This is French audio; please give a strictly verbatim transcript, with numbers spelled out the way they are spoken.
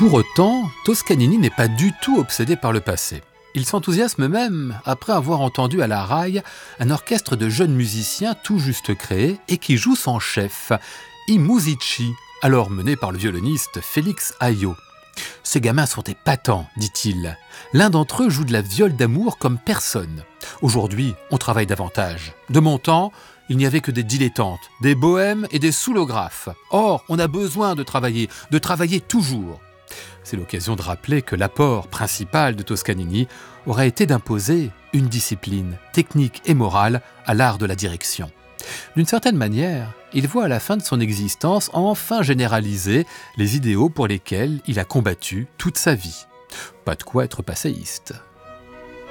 Pour autant, Toscanini n'est pas du tout obsédé par le passé. Il s'enthousiasme même après avoir entendu à la Rai un orchestre de jeunes musiciens tout juste créé et qui joue son chef, I Musici, alors mené par le violoniste Félix Ayo. « Ces gamins sont épatants, dit-il. L'un d'entre eux joue de la viole d'amour comme personne. Aujourd'hui, on travaille davantage. De mon temps, il n'y avait que des dilettantes, des bohèmes et des soulographes. Or, on a besoin de travailler, de travailler toujours. » C'est l'occasion de rappeler que l'apport principal de Toscanini aurait été d'imposer une discipline technique et morale à l'art de la direction. D'une certaine manière, il voit à la fin de son existence enfin généraliser les idéaux pour lesquels il a combattu toute sa vie. Pas de quoi être passéiste.